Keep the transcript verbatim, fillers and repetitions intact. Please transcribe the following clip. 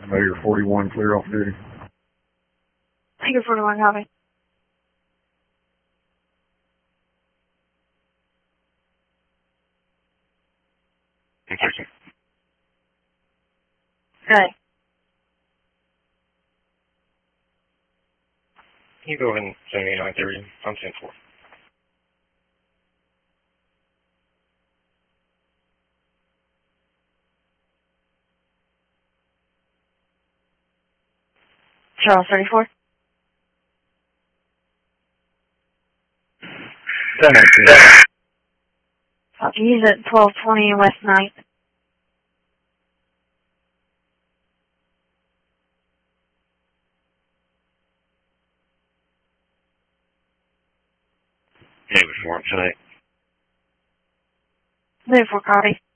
Mayor forty-one, clear off duty. Mayor forty-one, copy. Interesting. Okay. Can you go ahead and send me a nine thirty? I'm ten four. Charles thirty-four. ten eighteen. Copy. He's at twelve twenty West Ninth. David Four, tonight. Mayor four, copy.